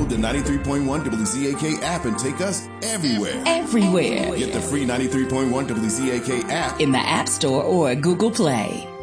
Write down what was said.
Download the 93.1 WZAK app and take us everywhere. Everywhere. Get the free 93.1 WZAK app in the App Store or Google Play.